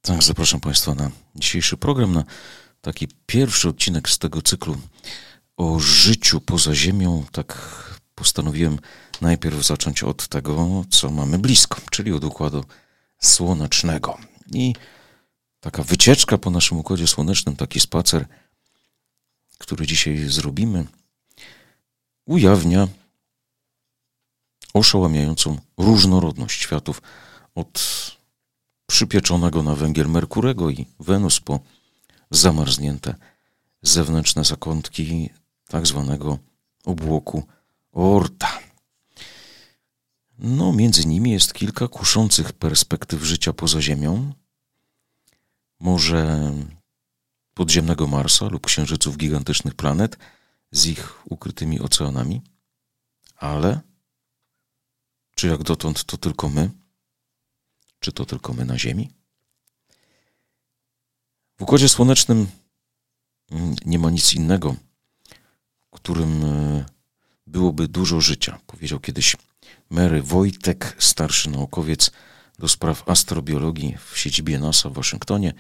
Tak, zapraszam Państwa na dzisiejszy program, na taki pierwszy odcinek z tego cyklu o życiu poza Ziemią. Tak postanowiłem najpierw zacząć od tego, co mamy blisko, czyli od Układu Słonecznego. I taka wycieczka po naszym Układzie Słonecznym, taki spacer, który dzisiaj zrobimy, ujawnia oszałamiającą różnorodność światów od przypieczonego na węgiel Merkurego i Wenus po zamarznięte zewnętrzne zakątki tak zwanego obłoku Oorta. Między nimi jest kilka kuszących perspektyw życia poza Ziemią, może podziemnego Marsa lub księżyców gigantycznych planet z ich ukrytymi oceanami, ale czy jak dotąd to tylko my? Czy to tylko my na Ziemi? W Układzie Słonecznym nie ma nic innego, w którym byłoby dużo życia. Powiedział kiedyś Mary Wojtek, starszy naukowiec do spraw astrobiologii w siedzibie NASA w Waszyngtonie.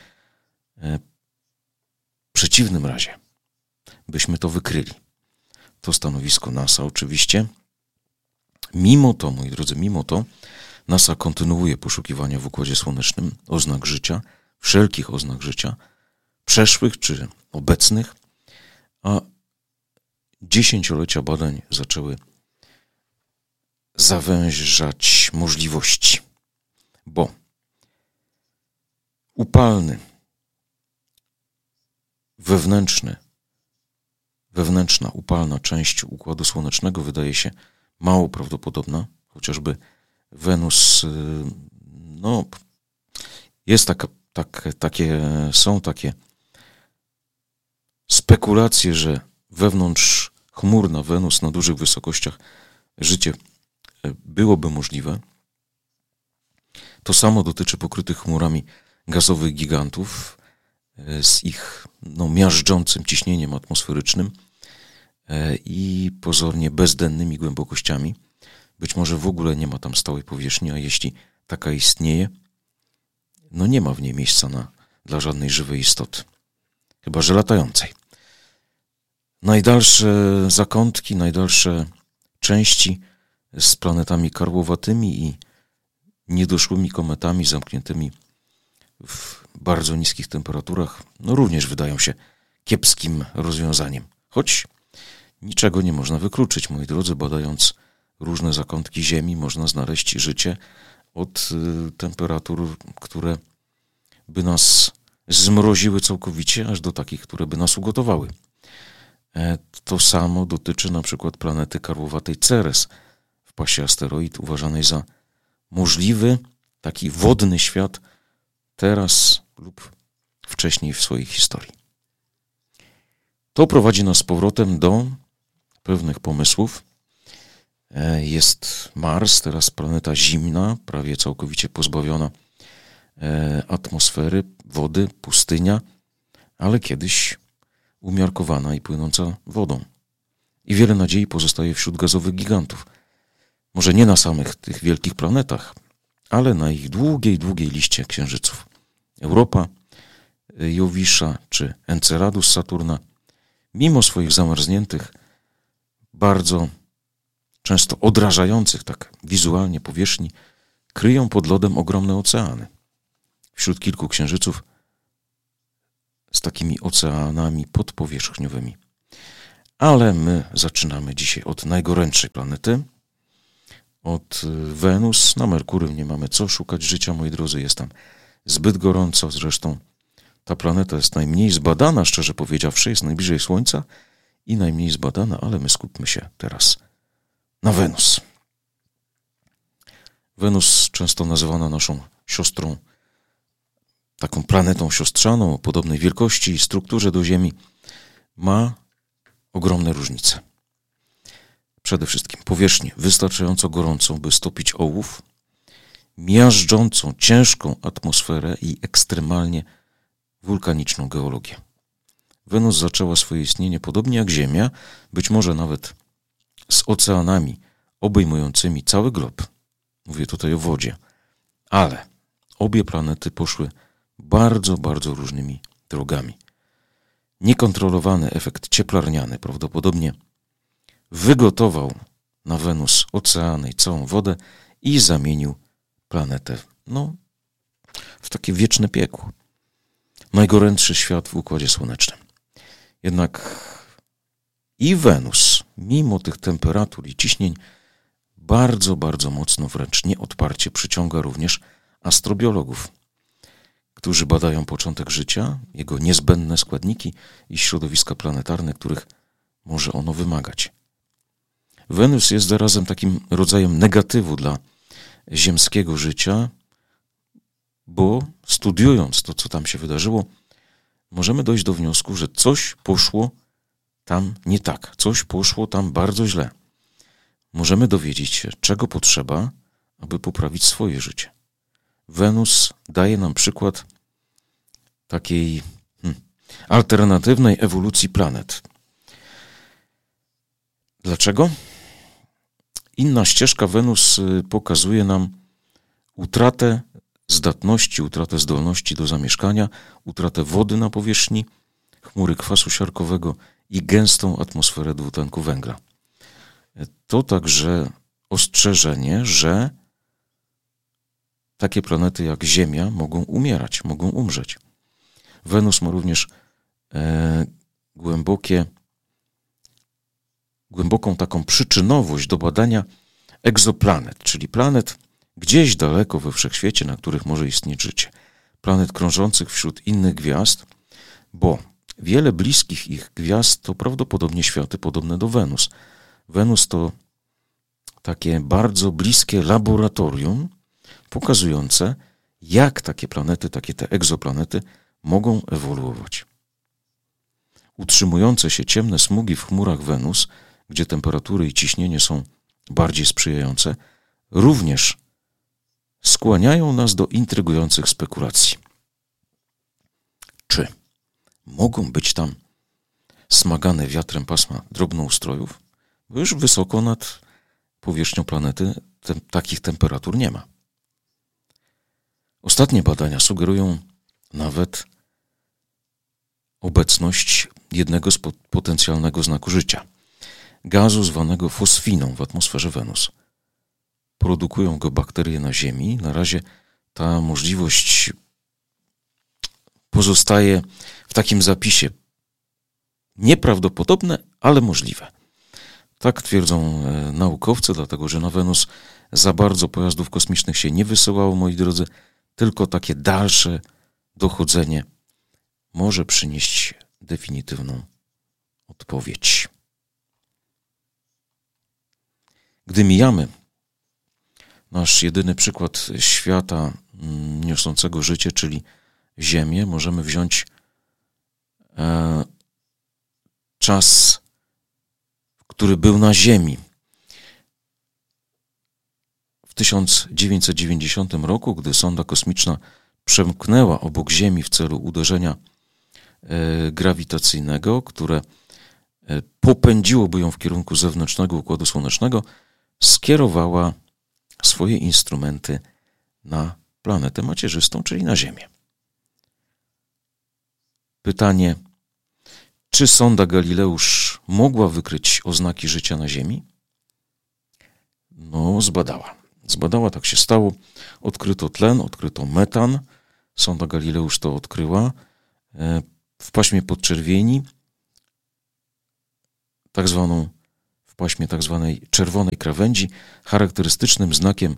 W przeciwnym razie byśmy to wykryli. To stanowisko NASA oczywiście. Mimo to, moi drodzy, NASA kontynuuje poszukiwania w Układzie Słonecznym oznak życia, wszelkich oznak życia, przeszłych czy obecnych, a dziesięciolecia badań zaczęły zawężać możliwości, bo upalny, wewnętrzna, upalna część Układu Słonecznego wydaje się mało prawdopodobna, chociażby Wenus, jest są takie spekulacje, że wewnątrzchmurna Wenus na dużych wysokościach życie byłoby możliwe. To samo dotyczy pokrytych chmurami gazowych gigantów z ich miażdżącym ciśnieniem atmosferycznym i pozornie bezdennymi głębokościami. Być może w ogóle nie ma tam stałej powierzchni, a jeśli taka istnieje, nie ma w niej miejsca dla żadnej żywej istoty, chyba że latającej. Najdalsze zakątki, najdalsze części z planetami karłowatymi i niedoszłymi kometami zamkniętymi w bardzo niskich temperaturach również wydają się kiepskim rozwiązaniem. Choć niczego nie można wykluczyć, moi drodzy, badając różne zakątki Ziemi można znaleźć życie od temperatur, które by nas zmroziły całkowicie, aż do takich, które by nas ugotowały. To samo dotyczy na przykład planety karłowatej Ceres w pasie asteroid, uważanej za możliwy taki wodny świat teraz lub wcześniej w swojej historii. To prowadzi nas z powrotem do pewnych pomysłów. Jest Mars, teraz planeta zimna, prawie całkowicie pozbawiona atmosfery, wody, pustynia, ale kiedyś umiarkowana i płynąca wodą. I wiele nadziei pozostaje wśród gazowych gigantów. Może nie na samych tych wielkich planetach, ale na ich długiej liście księżyców. Europa, Jowisza czy Enceladus Saturna, mimo swoich zamarzniętych, bardzo często odrażających tak wizualnie powierzchni, kryją pod lodem ogromne oceany. Wśród kilku księżyców z takimi oceanami podpowierzchniowymi. Ale my zaczynamy dzisiaj od najgorętszej planety, od Wenus. Na Merkurym nie mamy co szukać życia, moi drodzy, jest tam zbyt gorąco. Zresztą ta planeta jest najmniej zbadana, szczerze powiedziawszy, jest najbliżej Słońca i najmniej zbadana, ale my skupmy się teraz na Wenus. Wenus, często nazywana naszą siostrą, taką planetą siostrzaną o podobnej wielkości i strukturze do Ziemi, ma ogromne różnice. Przede wszystkim powierzchnię wystarczająco gorącą, by stopić ołów, miażdżącą, ciężką atmosferę i ekstremalnie wulkaniczną geologię. Wenus zaczęła swoje istnienie podobnie jak Ziemia, być może nawet z oceanami obejmującymi cały glob. Mówię tutaj o wodzie. Ale obie planety poszły bardzo, bardzo różnymi drogami. Niekontrolowany efekt cieplarniany prawdopodobnie wygotował na Wenus oceany i całą wodę i zamienił planetę w takie wieczne piekło. Najgorętszy świat w Układzie Słonecznym. Jednak i Wenus, mimo tych temperatur i ciśnień, bardzo, bardzo mocno, wręcz nieodparcie przyciąga również astrobiologów, którzy badają początek życia, jego niezbędne składniki i środowiska planetarne, których może ono wymagać. Wenus jest zarazem takim rodzajem negatywu dla ziemskiego życia, bo studiując to, co tam się wydarzyło, możemy dojść do wniosku, że coś poszło tam nie tak, coś poszło tam bardzo źle. Możemy dowiedzieć się, czego potrzeba, aby poprawić swoje życie. Wenus daje nam przykład takiej alternatywnej ewolucji planet. Dlaczego? Inna ścieżka Wenus pokazuje nam utratę zdatności, utratę zdolności do zamieszkania, utratę wody na powierzchni, chmury kwasu siarkowego i gęstą atmosferę dwutlenku węgla. To także ostrzeżenie, że takie planety jak Ziemia mogą umierać, mogą umrzeć. Wenus ma również głęboką taką przyczynowość do badania egzoplanet, czyli planet gdzieś daleko we wszechświecie, na których może istnieć życie. Planet krążących wśród innych gwiazd, bo wiele bliskich ich gwiazd to prawdopodobnie światy podobne do Wenus. Wenus to takie bardzo bliskie laboratorium pokazujące, jak takie planety, takie te egzoplanety mogą ewoluować. Utrzymujące się ciemne smugi w chmurach Wenus, gdzie temperatury i ciśnienie są bardziej sprzyjające, również skłaniają nas do intrygujących spekulacji. Czy mogą być tam smagane wiatrem pasma drobnoustrojów? Bo już wysoko nad powierzchnią planety takich temperatur nie ma. Ostatnie badania sugerują nawet obecność jednego z potencjalnego znaku życia, gazu zwanego fosfiną w atmosferze Wenus. Produkują go bakterie na Ziemi. Na razie ta możliwość pozostaje w takim zapisie. Nieprawdopodobne, ale możliwe. Tak twierdzą naukowcy, dlatego że na Wenus za bardzo pojazdów kosmicznych się nie wysyłało, moi drodzy, tylko takie dalsze dochodzenie może przynieść definitywną odpowiedź. Gdy mijamy nasz jedyny przykład świata niosącego życie, czyli Ziemię, możemy wziąć czas, który był na Ziemi. W 1990 roku, gdy sonda kosmiczna przemknęła obok Ziemi w celu uderzenia grawitacyjnego, które popędziłoby ją w kierunku zewnętrznego Układu Słonecznego, skierowała swoje instrumenty na planetę macierzystą, czyli na Ziemię. Pytanie, czy sonda Galileusz mogła wykryć oznaki życia na Ziemi? Zbadała, tak się stało. Odkryto tlen, odkryto metan. Sonda Galileusz to odkryła. W paśmie podczerwieni, w paśmie tak zwanej czerwonej krawędzi, charakterystycznym znakiem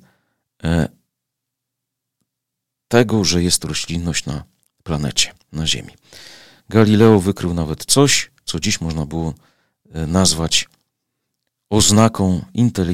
tego, że jest roślinność na planecie, na Ziemi. Galileo wykrył nawet coś, co dziś można było nazwać oznaką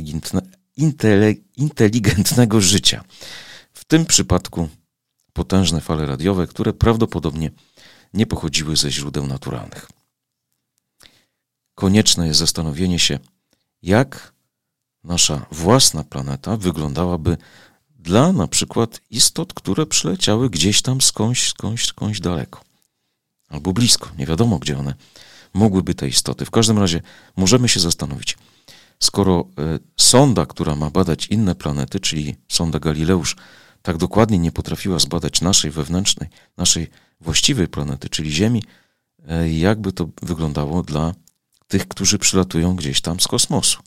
inteligentnego życia. W tym przypadku potężne fale radiowe, które prawdopodobnie nie pochodziły ze źródeł naturalnych. Konieczne jest zastanowienie się, jak nasza własna planeta wyglądałaby dla na przykład istot, które przyleciały gdzieś tam skądś daleko. Albo blisko, nie wiadomo gdzie one mogłyby te istoty. W każdym razie możemy się zastanowić, skoro sonda, która ma badać inne planety, czyli sonda Galileusz, tak dokładnie nie potrafiła zbadać naszej wewnętrznej, naszej właściwej planety, czyli Ziemi, jakby to wyglądało dla tych, którzy przylatują gdzieś tam z kosmosu.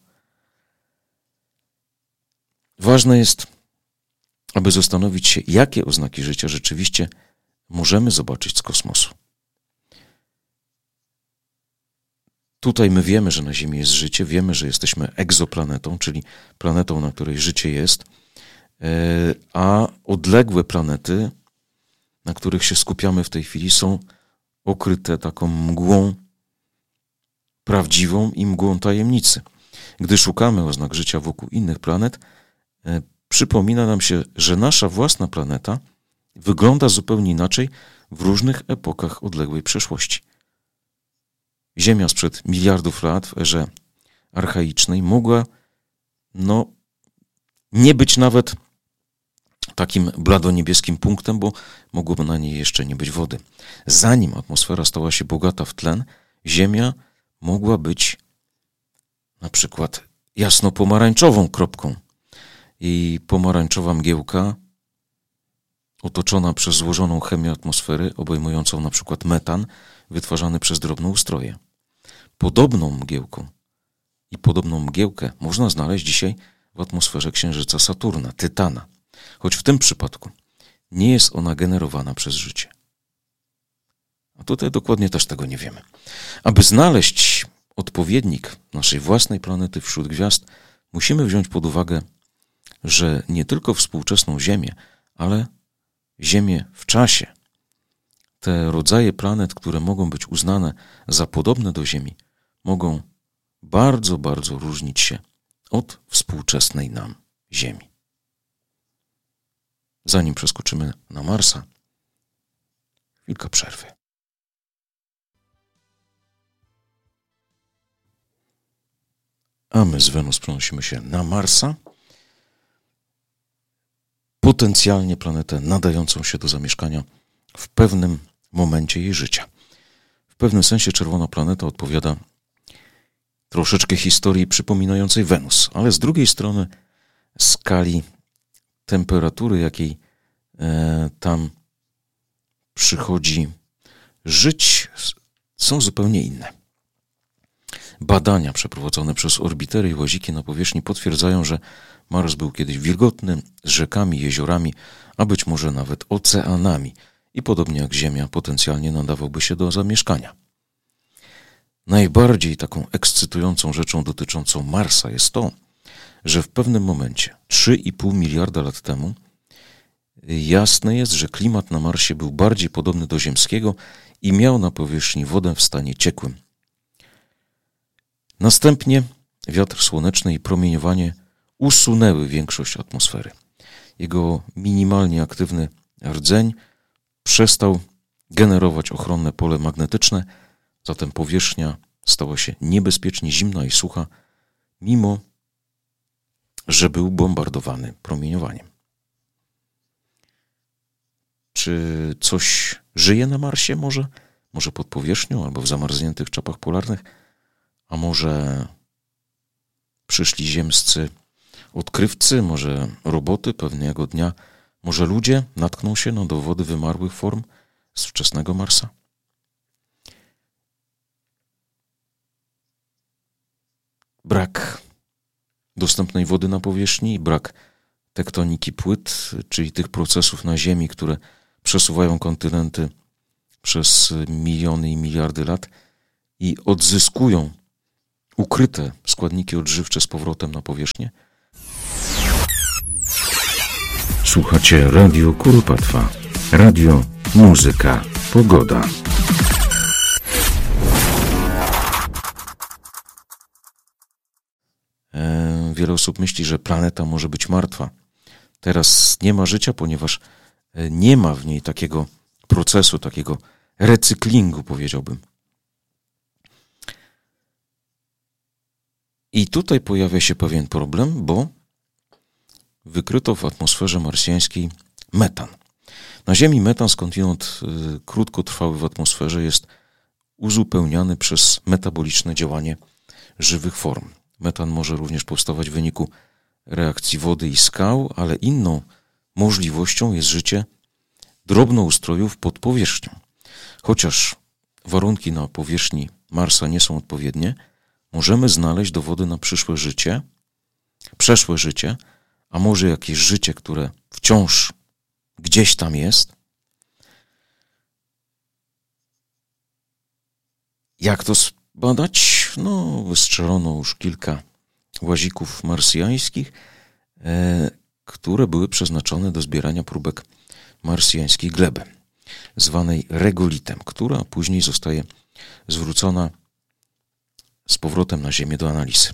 Ważne jest, aby zastanowić się, jakie oznaki życia rzeczywiście możemy zobaczyć z kosmosu. Tutaj my wiemy, że na Ziemi jest życie, wiemy, że jesteśmy egzoplanetą, czyli planetą, na której życie jest, a odległe planety, na których się skupiamy w tej chwili, są okryte taką mgłą prawdziwą i mgłą tajemnicy. Gdy szukamy oznak życia wokół innych planet, przypomina nam się, że nasza własna planeta wygląda zupełnie inaczej w różnych epokach odległej przeszłości. Ziemia sprzed miliardów lat w erze archaicznej mogła nie być nawet takim bladoniebieskim punktem, bo mogłoby na niej jeszcze nie być wody. Zanim atmosfera stała się bogata w tlen, Ziemia mogła być na przykład jasno-pomarańczową kropką. I pomarańczowa mgiełka otoczona przez złożoną chemię atmosfery, obejmującą na przykład metan, wytwarzany przez drobnoustroje. Podobną mgiełką i podobną mgiełkę można znaleźć dzisiaj w atmosferze Księżyca Saturna, Tytana, choć w tym przypadku nie jest ona generowana przez życie. A tutaj dokładnie też tego nie wiemy. Aby znaleźć odpowiednik naszej własnej planety wśród gwiazd, musimy wziąć pod uwagę, że nie tylko współczesną Ziemię, ale Ziemię w czasie. Te rodzaje planet, które mogą być uznane za podobne do Ziemi, mogą bardzo, bardzo różnić się od współczesnej nam Ziemi. Zanim przeskoczymy na Marsa, chwilka przerwy. A my z Wenus przenosimy się na Marsa, potencjalnie planetę nadającą się do zamieszkania w pewnym momencie jej życia. W pewnym sensie czerwona planeta odpowiada troszeczkę historii przypominającej Wenus, ale z drugiej strony skali temperatury, jakiej tam przychodzi żyć, są zupełnie inne. Badania przeprowadzone przez orbitery i łaziki na powierzchni potwierdzają, że Mars był kiedyś wilgotny, z rzekami, jeziorami, a być może nawet oceanami i podobnie jak Ziemia potencjalnie nadawałby się do zamieszkania. Najbardziej taką ekscytującą rzeczą dotyczącą Marsa jest to, że w pewnym momencie, 3,5 miliarda lat temu, jasne jest, że klimat na Marsie był bardziej podobny do ziemskiego i miał na powierzchni wodę w stanie ciekłym. Następnie wiatr słoneczny i promieniowanie usunęły większość atmosfery. Jego minimalnie aktywny rdzeń przestał generować ochronne pole magnetyczne, zatem powierzchnia stała się niebezpiecznie zimna i sucha, mimo że był bombardowany promieniowaniem. Czy coś żyje na Marsie? Może pod powierzchnią albo w zamarzniętych czapach polarnych? A może przyszli ziemscy odkrywcy, może roboty pewnego dnia, może ludzie natkną się na dowody wymarłych form z wczesnego Marsa? Brak dostępnej wody na powierzchni, brak tektoniki płyt, czyli tych procesów na Ziemi, które przesuwają kontynenty przez miliony i miliardy lat i odzyskują ukryte składniki odżywcze z powrotem na powierzchnię. Słuchacie Radio Kuropatwa. Radio, muzyka, pogoda. Wiele osób myśli, że planeta może być martwa. Teraz nie ma życia, ponieważ nie ma w niej takiego procesu, takiego recyklingu, powiedziałbym. I tutaj pojawia się pewien problem, bo wykryto w atmosferze marsjańskiej metan. Na Ziemi metan skądinąd krótkotrwały w atmosferze jest uzupełniany przez metaboliczne działanie żywych form. Metan może również powstawać w wyniku reakcji wody i skał, ale inną możliwością jest życie drobnoustrojów pod powierzchnią. Chociaż warunki na powierzchni Marsa nie są odpowiednie, możemy znaleźć dowody na przeszłe życie, a może jakieś życie, które wciąż gdzieś tam jest. Jak to zbadać? No, wystrzelono już kilka łazików marsjańskich, które były przeznaczone do zbierania próbek marsjańskiej gleby, zwanej regolitem, która później zostaje zwrócona z powrotem na Ziemię do analizy.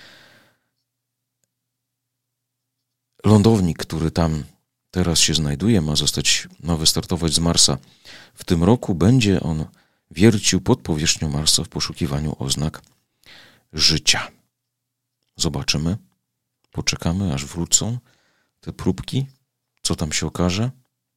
Lądownik, który tam teraz się znajduje, ma wystartować z Marsa w tym roku. Będzie on wiercił pod powierzchnią Marsa w poszukiwaniu oznak życia. Zobaczymy, poczekamy, aż wrócą te próbki, co tam się okaże.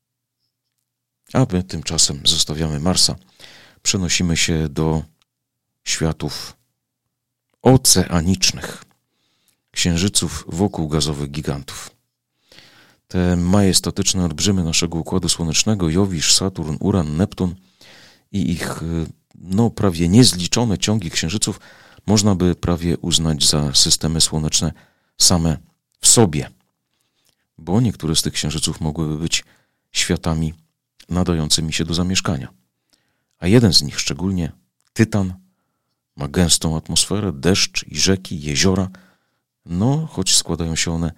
A my tymczasem zostawiamy Marsa. Przenosimy się do światów oceanicznych, księżyców wokół gazowych gigantów. Te majestatyczne olbrzymy naszego Układu Słonecznego, Jowisz, Saturn, Uran, Neptun i ich prawie niezliczone ciągi księżyców można by prawie uznać za systemy słoneczne same w sobie, bo niektóre z tych księżyców mogłyby być światami nadającymi się do zamieszkania. A jeden z nich, szczególnie Tytan, ma gęstą atmosferę, deszcz i rzeki, jeziora, choć składają się one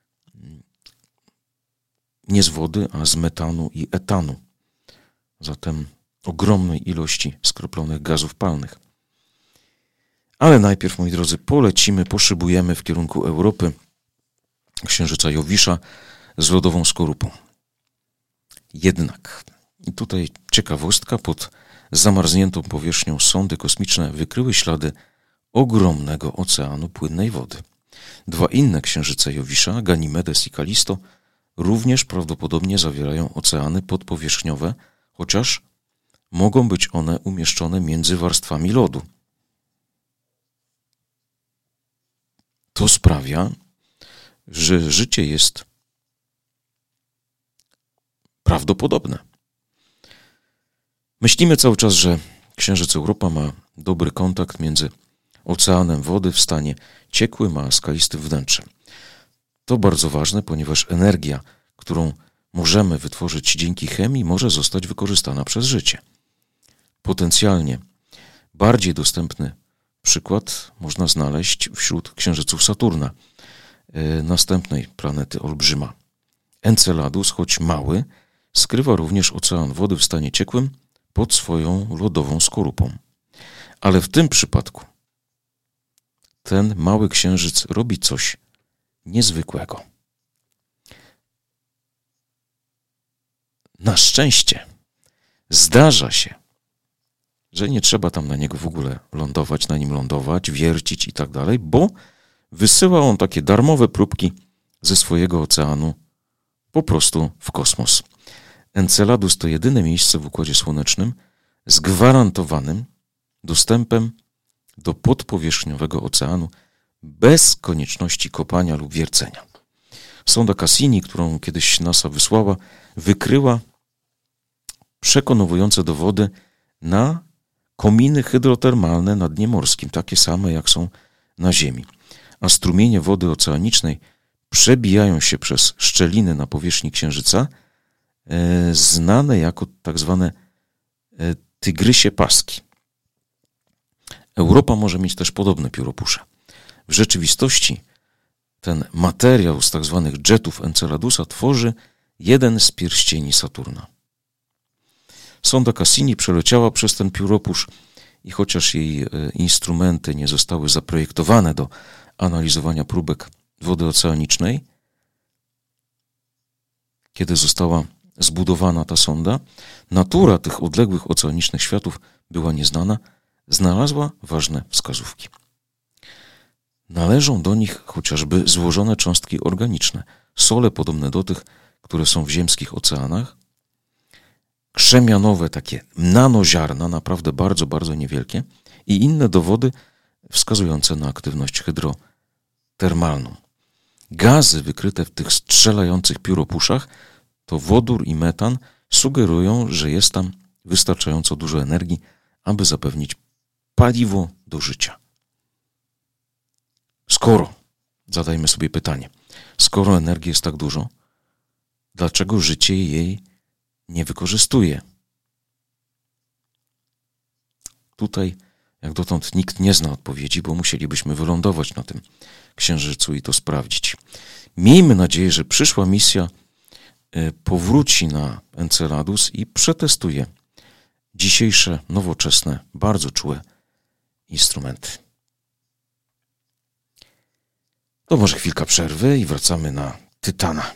nie z wody, a z metanu i etanu. Zatem ogromnej ilości skroplonych gazów palnych. Ale najpierw, moi drodzy, poszybujemy w kierunku Europy, księżyca Jowisza z lodową skorupą. Jednak, i tutaj ciekawostka, pod zamarzniętą powierzchnią sondy kosmiczne wykryły ślady ogromnego oceanu płynnej wody. Dwa inne księżyce Jowisza, Ganimedes i Kalisto, również prawdopodobnie zawierają oceany podpowierzchniowe, chociaż mogą być one umieszczone między warstwami lodu. To sprawia, że życie jest prawdopodobne. Myślimy cały czas, że księżyc Europa ma dobry kontakt między oceanem wody w stanie ciekłym a skalistym wnętrzem. To bardzo ważne, ponieważ energia, którą możemy wytworzyć dzięki chemii, może zostać wykorzystana przez życie. Potencjalnie bardziej dostępny przykład można znaleźć wśród księżyców Saturna, następnej planety olbrzyma. Enceladus, choć mały, skrywa również ocean wody w stanie ciekłym pod swoją lodową skorupą. Ale w tym przypadku ten mały księżyc robi coś niezwykłego. Na szczęście zdarza się, że nie trzeba tam na niego w ogóle na nim lądować, wiercić i tak dalej, bo wysyła on takie darmowe próbki ze swojego oceanu po prostu w kosmos. Enceladus to jedyne miejsce w Układzie Słonecznym z gwarantowanym dostępem do podpowierzchniowego oceanu bez konieczności kopania lub wiercenia. Sonda Cassini, którą kiedyś NASA wysłała, wykryła przekonujące dowody na kominy hydrotermalne na dnie morskim, takie same jak są na Ziemi. A strumienie wody oceanicznej przebijają się przez szczeliny na powierzchni Księżyca, znane jako tak zwane tygrysie paski. Europa może mieć też podobne pióropusze. W rzeczywistości ten materiał z tak zwanych jetów Enceladusa tworzy jeden z pierścieni Saturna. Sonda Cassini przeleciała przez ten pióropusz i chociaż jej instrumenty nie zostały zaprojektowane do analizowania próbek wody oceanicznej, kiedy została zbudowana ta sonda, natura tych odległych oceanicznych światów była nieznana, znalazła ważne wskazówki. Należą do nich chociażby złożone cząstki organiczne, sole podobne do tych, które są w ziemskich oceanach, krzemianowe takie nanoziarna, naprawdę bardzo, bardzo niewielkie i inne dowody wskazujące na aktywność hydrotermalną. gazy wykryte w tych strzelających pióropuszach, to wodór i metan sugerują, że jest tam wystarczająco dużo energii, aby zapewnić paliwo do życia. Zadajmy sobie pytanie, skoro energii jest tak dużo, dlaczego życie jej nie wykorzystuje? Tutaj jak dotąd nikt nie zna odpowiedzi, bo musielibyśmy wylądować na tym Księżycu i to sprawdzić. Miejmy nadzieję, że przyszła misja powróci na Enceladus i przetestuje dzisiejsze, nowoczesne, bardzo czułe instrumenty. To może chwilka przerwy i wracamy na Tytana.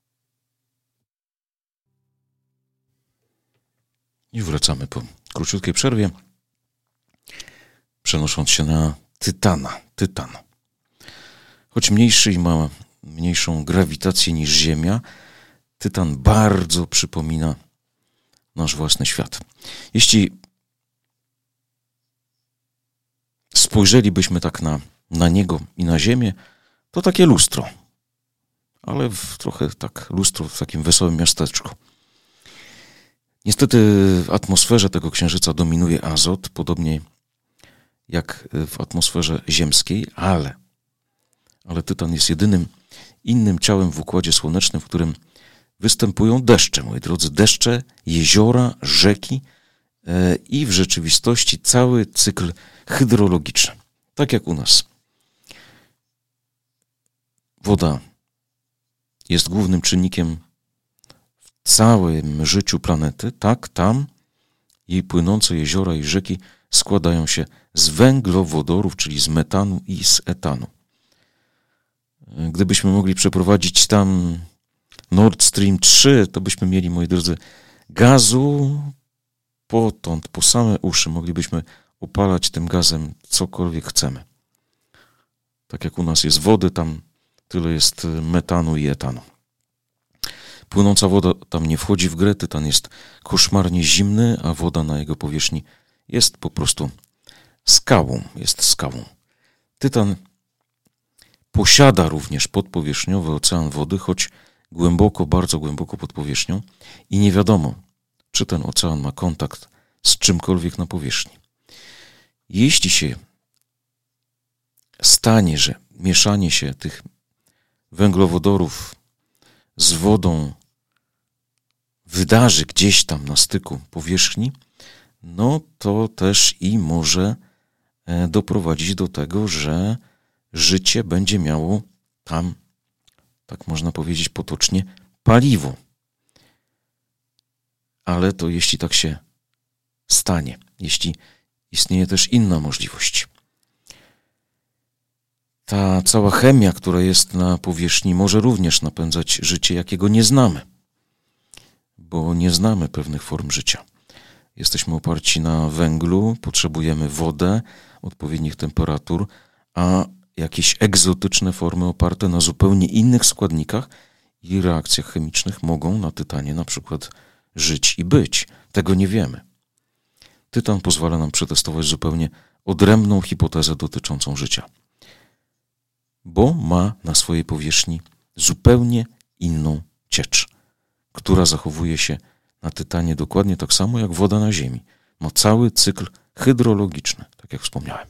I wracamy po króciutkiej przerwie, przenosząc się na Tytana. Tytan. Choć mniejszy i ma mniejszą grawitację niż Ziemia, Tytan bardzo przypomina nasz własny świat. Jeśli spojrzelibyśmy tak na niego i na Ziemię, to takie lustro, ale trochę tak lustro w takim wesołym miasteczku. Niestety w atmosferze tego Księżyca dominuje azot, podobnie jak w atmosferze ziemskiej, ale Tytan jest jedynym innym ciałem w Układzie Słonecznym, w którym występują deszcze, moi drodzy, deszcze, jeziora, rzeki i w rzeczywistości cały cykl hydrologiczny, tak jak u nas. Woda jest głównym czynnikiem w całym życiu planety. Tak, tam jej płynące jeziora i rzeki składają się z węglowodorów, czyli z metanu i z etanu. Gdybyśmy mogli przeprowadzić tam Nord Stream 3, to byśmy mieli, moi drodzy, gazu potąd, po same uszy. Moglibyśmy opalać tym gazem cokolwiek chcemy. Tak jak u nas jest wody, tam tyle jest metanu i etanu. Płynąca woda tam nie wchodzi w grę, Tytan jest koszmarnie zimny, a woda na jego powierzchni jest po prostu skałą. Tytan posiada również podpowierzchniowy ocean wody, choć głęboko, bardzo głęboko pod powierzchnią i nie wiadomo, czy ten ocean ma kontakt z czymkolwiek na powierzchni. Jeśli się stanie, że mieszanie się tych węglowodorów z wodą wydarzy gdzieś tam na styku powierzchni, no to też i może doprowadzić do tego, że życie będzie miało tam, tak można powiedzieć potocznie, paliwo. Ale to jeśli tak się stanie, jeśli istnieje też inna możliwość. Ta cała chemia, która jest na powierzchni, może również napędzać życie, jakiego nie znamy, bo nie znamy pewnych form życia. Jesteśmy oparci na węglu, potrzebujemy wodę, odpowiednich temperatur, a jakieś egzotyczne formy oparte na zupełnie innych składnikach i reakcjach chemicznych mogą na Tytanie na przykład żyć i być. Tego nie wiemy. Tytan pozwala nam przetestować zupełnie odrębną hipotezę dotyczącą życia, bo ma na swojej powierzchni zupełnie inną ciecz, która zachowuje się na Tytanie dokładnie tak samo jak woda na Ziemi. Ma cały cykl hydrologiczny, tak jak wspomniałem.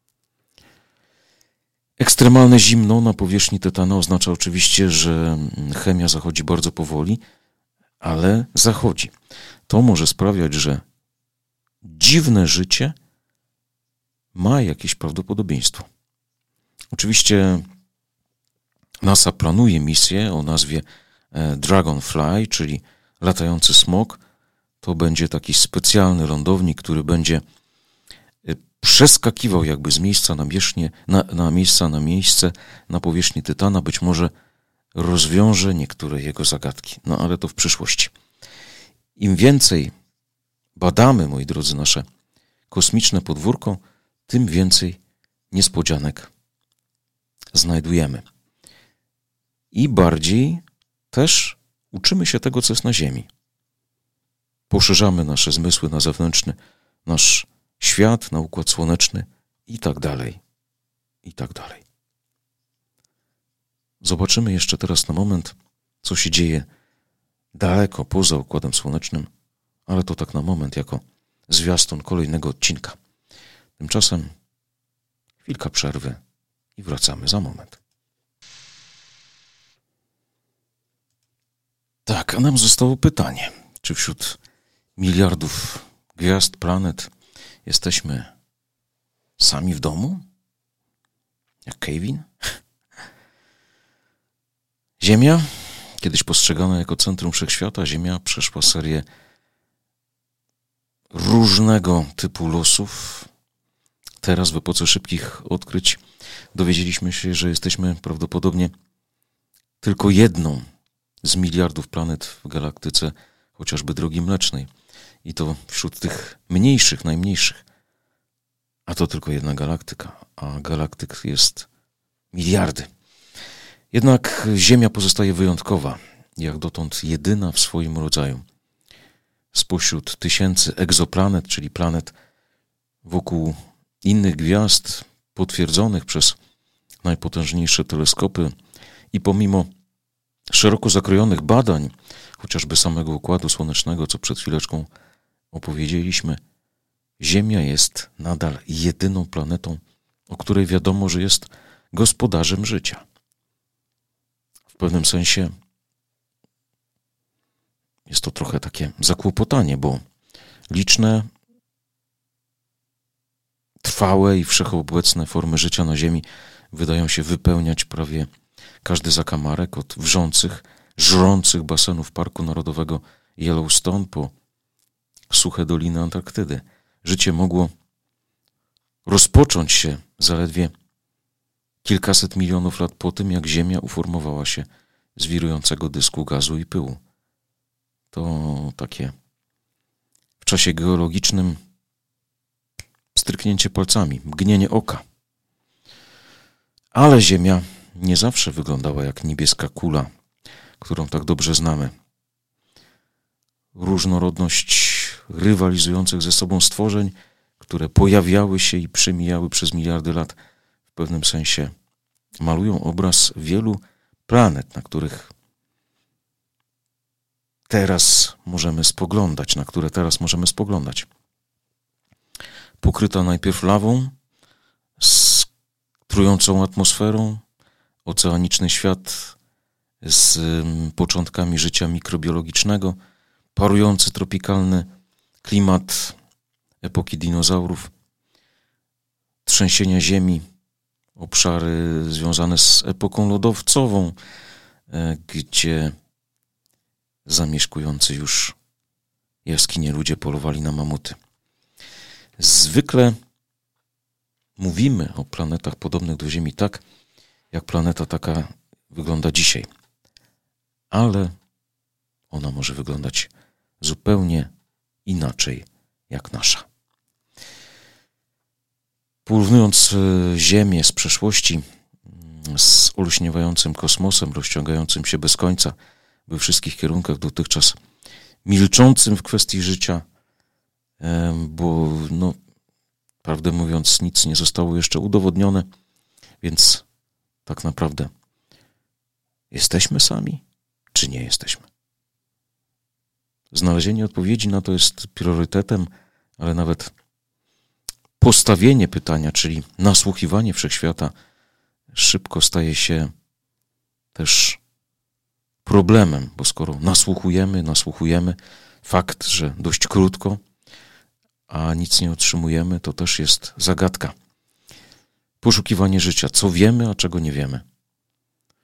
Ekstremalne zimno na powierzchni Tytana oznacza oczywiście, że chemia zachodzi bardzo powoli, ale zachodzi. To może sprawiać, że dziwne życie ma jakieś prawdopodobieństwo. Oczywiście NASA planuje misję o nazwie Dragonfly, czyli latający smok. To będzie taki specjalny lądownik, który będzie przeskakiwał jakby z miejsca na miejsce na powierzchni Tytana. Być może rozwiąże niektóre jego zagadki, no ale to w przyszłości. Im więcej badamy, moi drodzy, nasze kosmiczne podwórko, tym więcej niespodzianek znajdujemy. I bardziej też uczymy się tego, co jest na Ziemi. Poszerzamy nasze zmysły na zewnętrzny, nasz świat, na Układ Słoneczny i tak dalej, i tak dalej. Zobaczymy jeszcze teraz na moment, co się dzieje daleko poza Układem Słonecznym, ale to tak na moment, jako zwiastun kolejnego odcinka. Tymczasem chwilka przerwy i wracamy za moment. Tak, a nam zostało pytanie, czy wśród miliardów gwiazd, planet jesteśmy sami w domu? Jak Kevin? Ziemia, kiedyś postrzegana jako centrum wszechświata, Ziemia przeszła serię różnego typu losów. Teraz w epoce szybkich odkryć dowiedzieliśmy się, że jesteśmy prawdopodobnie tylko jedną z miliardów planet w galaktyce chociażby Drogi Mlecznej. I to wśród tych mniejszych, najmniejszych. A to tylko jedna galaktyka, a galaktyk jest miliardy. Jednak Ziemia pozostaje wyjątkowa, jak dotąd jedyna w swoim rodzaju. Spośród tysięcy egzoplanet, czyli planet wokół innych gwiazd, potwierdzonych przez najpotężniejsze teleskopy i pomimo szeroko zakrojonych badań, chociażby samego Układu Słonecznego, co przed chwileczką opowiedzieliśmy, Ziemia jest nadal jedyną planetą, o której wiadomo, że jest gospodarzem życia. W pewnym sensie jest to trochę takie zakłopotanie, bo liczne, trwałe i wszechobecne formy życia na Ziemi wydają się wypełniać prawie każdy zakamarek, od wrzących, żrących basenów Parku Narodowego Yellowstone po suche doliny Antarktydy. Życie mogło rozpocząć się zaledwie kilkaset milionów lat po tym, jak Ziemia uformowała się z wirującego dysku gazu i pyłu. To takie w czasie geologicznym stryknięcie palcami, mgnienie oka. Ale Ziemia nie zawsze wyglądała jak niebieska kula, którą tak dobrze znamy. Różnorodność rywalizujących ze sobą stworzeń, które pojawiały się i przemijały przez miliardy lat, w pewnym sensie malują obraz wielu planet, na których teraz możemy spoglądać, Pokryta najpierw lawą, z trującą atmosferą, oceaniczny świat z początkami życia mikrobiologicznego, parujący tropikalny klimat epoki dinozaurów, trzęsienia ziemi, obszary związane z epoką lodowcową, gdzie zamieszkujący już jaskinie ludzie polowali na mamuty. Zwykle mówimy o planetach podobnych do Ziemi tak, jak planeta taka wygląda dzisiaj. Ale ona może wyglądać zupełnie inaczej jak nasza. Porównując Ziemię z przeszłości z olśniewającym kosmosem, rozciągającym się bez końca we wszystkich kierunkach, dotychczas milczącym w kwestii życia, bo prawdę mówiąc nic nie zostało jeszcze udowodnione, więc tak naprawdę jesteśmy sami, czy nie jesteśmy? Znalezienie odpowiedzi na to jest priorytetem, ale nawet postawienie pytania, czyli nasłuchiwanie wszechświata, szybko staje się też problemem, bo skoro nasłuchujemy, fakt, że dość krótko, a nic nie otrzymujemy, to też jest zagadka. Poszukiwanie życia, co wiemy, a czego nie wiemy.